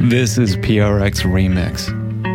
This is PRX Remix.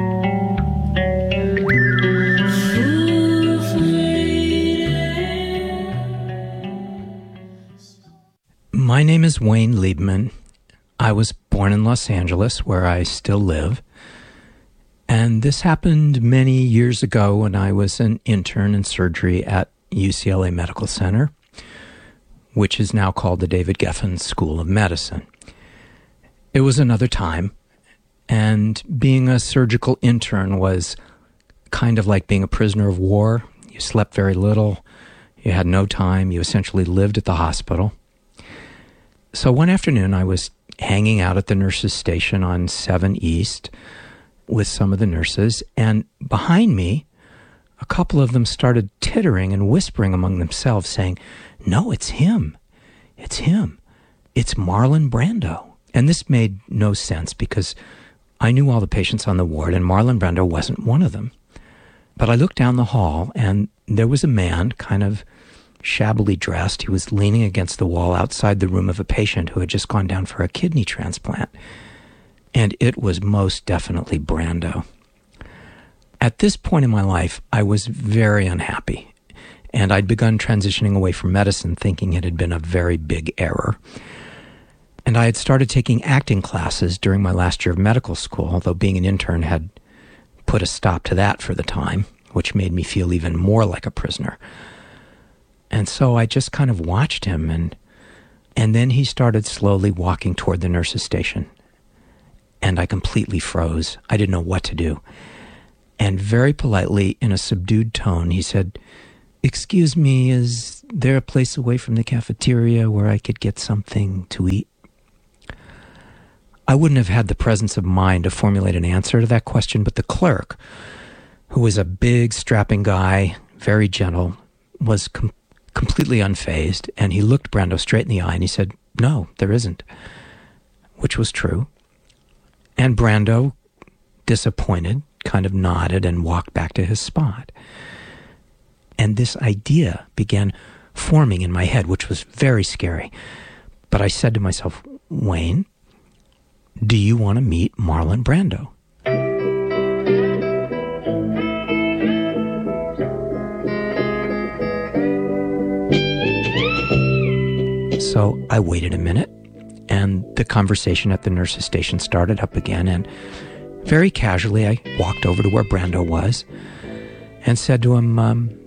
My name is Wayne Liebman. I was born in Los Angeles, where I still live. And this happened many years ago when I was an intern in surgery at UCLA Medical Center, which is now called the David Geffen School of Medicine. It was another time, and being a surgical intern was kind of like being a prisoner of war. You slept very little, you had no time, you essentially lived at the hospital. So one afternoon I was hanging out at the nurses' station on 7 East with some of the nurses, and behind me, a couple of them started tittering and whispering among themselves, saying, "No, it's him. It's him. It's Marlon Brando." And this made no sense because I knew all the patients on the ward, and Marlon Brando wasn't one of them. But I looked down the hall, and there was a man, kind of shabbily dressed. He was leaning against the wall outside the room of a patient who had just gone down for a kidney transplant. And it was most definitely Brando. At this point in my life, I was very unhappy, and I'd begun transitioning away from medicine, thinking it had been a very big error. And I had started taking acting classes during my last year of medical school, although being an intern had put a stop to that for the time, which made me feel even more like a prisoner. And so I just kind of watched him, and then he started slowly walking toward the nurse's station. And I completely froze. I didn't know what to do. And very politely, in a subdued tone, he said, "Excuse me, is there a place away from the cafeteria where I could get something to eat?" I wouldn't have had the presence of mind to formulate an answer to that question, but the clerk, who was a big, strapping guy, very gentle, was completely unfazed, and he looked Brando straight in the eye, and he said, "No, there isn't," which was true. And Brando, disappointed, kind of nodded and walked back to his spot. And this idea began forming in my head, which was very scary. But I said to myself, "Wayne, do you want to meet Marlon Brando?" So I waited a minute, and the conversation at the nurse's station started up again, and very casually I walked over to where Brando was and said to him,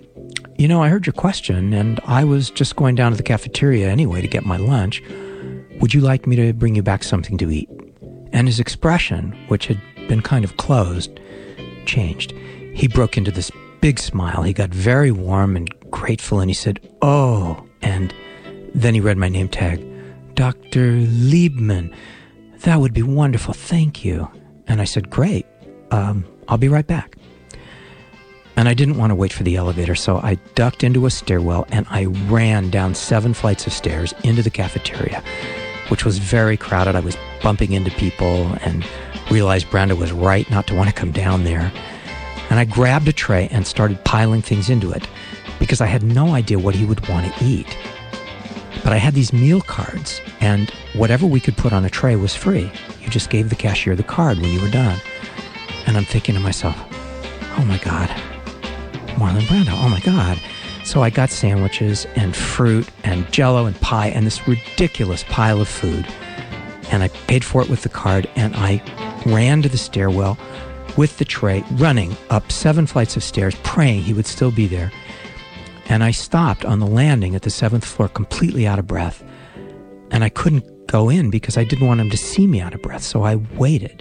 I heard your question, and I was just going down to the cafeteria anyway to get my lunch. Would you like me to bring you back something to eat?" And his expression, which had been kind of closed, changed. He broke into this big smile. He got very warm and grateful, and he said, "Oh," and then he read my name tag, "Dr. Liebman. That would be wonderful. Thank you." And I said, "Great. I'll be right back." And I didn't want to wait for the elevator, so I ducked into a stairwell and I ran down 7 flights of stairs into the cafeteria, which was very crowded. I was bumping into people and realized Brando was right not to want to come down there. And I grabbed a tray and started piling things into it because I had no idea what he would want to eat. But I had these meal cards, and whatever we could put on a tray was free. You just gave the cashier the card when you were done. And I'm thinking to myself, oh my God, Marlon Brando, oh my God. So I got sandwiches and fruit and Jell-O and pie and this ridiculous pile of food. And I paid for it with the card, and I ran to the stairwell with the tray, running up 7 flights of stairs, praying he would still be there. And I stopped on the landing at the 7th floor completely out of breath. And I couldn't go in because I didn't want him to see me out of breath. So I waited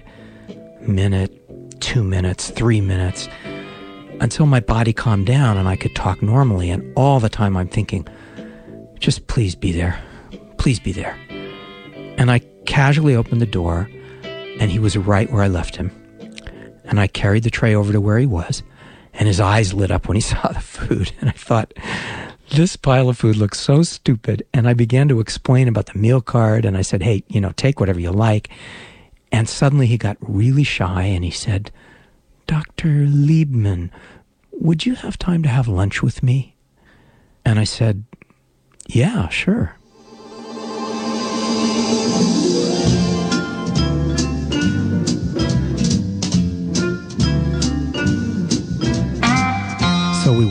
a minute, 2 minutes, 3 minutes, until my body calmed down and I could talk normally. And all the time I'm thinking, just please be there. Please be there. And I casually opened the door, and he was right where I left him. And I carried the tray over to where he was, and his eyes lit up when he saw the food. And I thought, this pile of food looks so stupid. And I began to explain about the meal card, and I said, hey, take whatever you like. And suddenly he got really shy, and he said, Dr. Liebman, would you have time to have lunch with me? And I said, yeah, sure.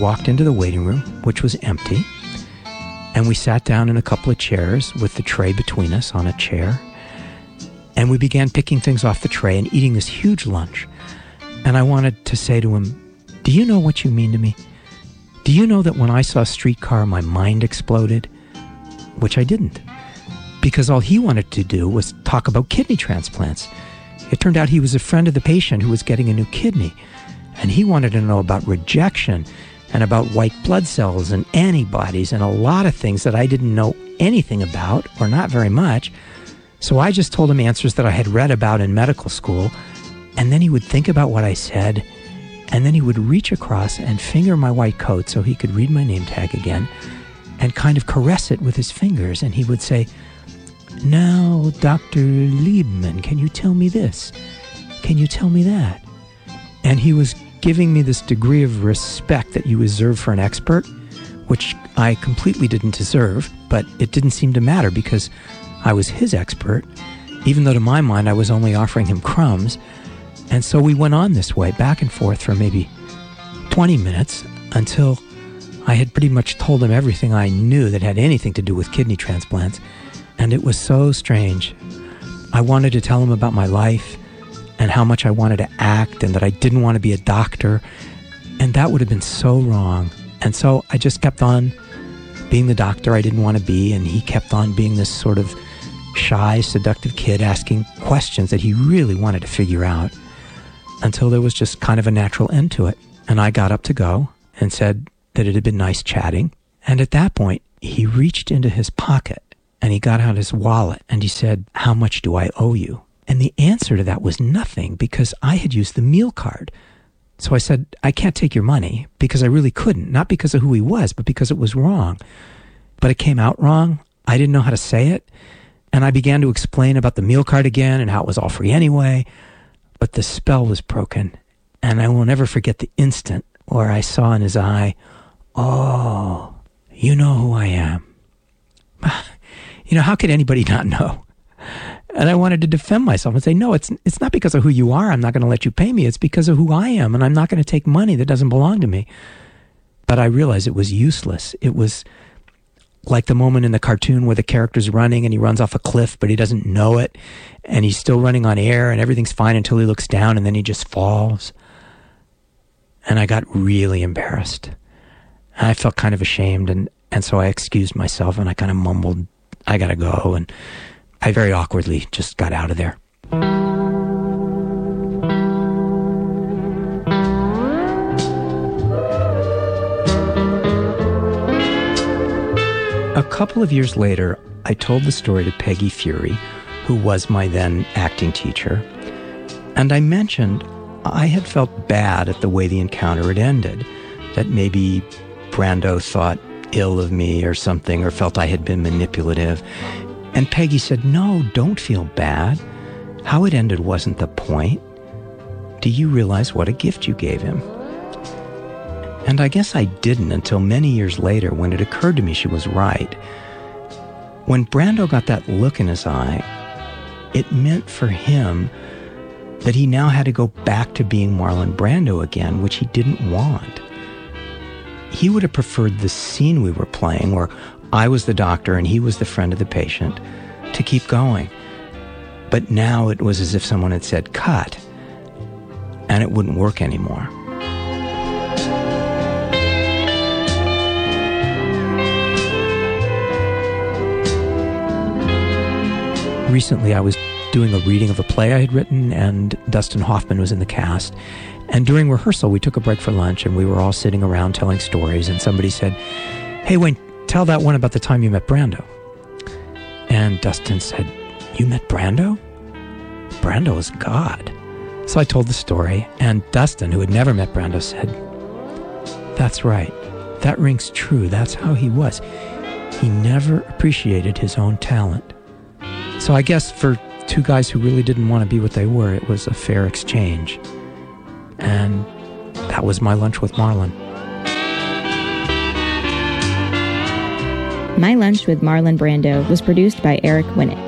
walked into the waiting room, which was empty, and we sat down in a couple of chairs with the tray between us on a chair, and we began picking things off the tray and eating this huge lunch. And I wanted to say to him, do you know what you mean to me? Do you know that when I saw Streetcar, my mind exploded? Which I didn't, because all he wanted to do was talk about kidney transplants. It turned out he was a friend of the patient who was getting a new kidney, and he wanted to know about rejection and about white blood cells and antibodies and a lot of things that I didn't know anything about, or not very much. So I just told him answers that I had read about in medical school, and then he would think about what I said, and then he would reach across and finger my white coat so he could read my name tag again and kind of caress it with his fingers, and he would say, now, Dr. Liebman, can you tell me this? Can you tell me that? And he was giving me this degree of respect that you reserve for an expert, which I completely didn't deserve, but it didn't seem to matter because I was his expert, even though to my mind I was only offering him crumbs. And so we went on this way, back and forth for maybe 20 minutes until I had pretty much told him everything I knew that had anything to do with kidney transplants. And it was so strange. I wanted to tell him about my life and how much I wanted to act and that I didn't want to be a doctor. And that would have been so wrong. And so I just kept on being the doctor I didn't want to be, and he kept on being this sort of shy, seductive kid asking questions that he really wanted to figure out, until there was just kind of a natural end to it. And I got up to go and said that it had been nice chatting. And at that point, he reached into his pocket and he got out his wallet and he said, how much do I owe you? And the answer to that was nothing, because I had used the meal card. So I said, I can't take your money, because I really couldn't, not because of who he was, but because it was wrong. But it came out wrong. I didn't know how to say it. And I began to explain about the meal card again and how it was all free anyway. But the spell was broken. And I will never forget the instant where I saw in his eye, oh, you know who I am. You know, how could anybody not know? And I wanted to defend myself and say, no, it's not because of who you are. I'm not going to let you pay me. It's because of who I am. And I'm not going to take money that doesn't belong to me. But I realized it was useless. It was like the moment in the cartoon where the character's running and he runs off a cliff, but he doesn't know it. And he's still running on air and everything's fine until he looks down and then he just falls. And I got really embarrassed. And I felt kind of ashamed. And so I excused myself and I kind of mumbled, I got to go. And I very awkwardly just got out of there. A couple of years later, I told the story to Peggy Fury, who was my then acting teacher, and I mentioned I had felt bad at the way the encounter had ended, that maybe Brando thought ill of me or something, or felt I had been manipulative. And Peggy said, no, don't feel bad. How it ended wasn't the point. Do you realize what a gift you gave him? And I guess I didn't until many years later, when it occurred to me she was right. When Brando got that look in his eye, it meant for him that he now had to go back to being Marlon Brando again, which he didn't want. He would have preferred the scene we were playing, where I was the doctor and he was the friend of the patient, to keep going. But now it was as if someone had said, cut, and it wouldn't work anymore. Recently, I was doing a reading of a play I had written, and Dustin Hoffman was in the cast. And during rehearsal, we took a break for lunch, and we were all sitting around telling stories, and somebody said, hey, Wayne, tell that one about the time you met Brando. And Dustin said, you met Brando? Brando is God. So I told the story, and Dustin, who had never met Brando, said, that's right. That rings true. That's how he was. He never appreciated his own talent. So I guess for two guys who really didn't want to be what they were, it was a fair exchange. And that was my lunch with Marlon. My Lunch with Marlon Brando was produced by Eric Winnick.